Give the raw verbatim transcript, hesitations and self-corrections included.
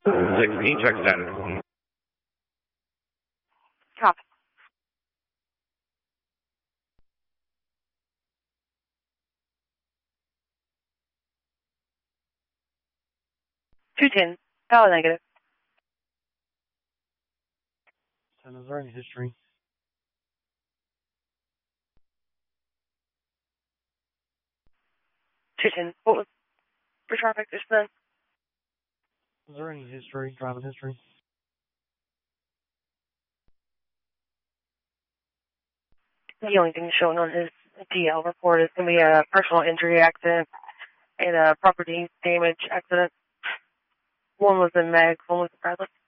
sixteen, check status. Copy. two ten, valid negative. And is there any history? two ten, what was for traffic just then? Is there any history, driving history? The only thing showing on his D L report is going to be a personal injury accident and a property damage accident. One was in Meg, one was in Bradley.